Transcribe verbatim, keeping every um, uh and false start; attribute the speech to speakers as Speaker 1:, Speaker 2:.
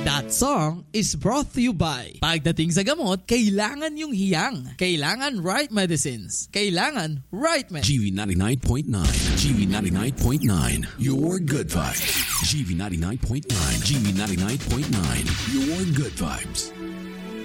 Speaker 1: That song is brought to you by pagdating sa gamot, kailangan yung hiyang. Kailangan right medicines. Kailangan right med.
Speaker 2: G V ninety-nine point nine. G V ninety-nine point nine. Your good vibes. G V ninety-nine point nine. G V ninety-nine point nine. Your good vibes.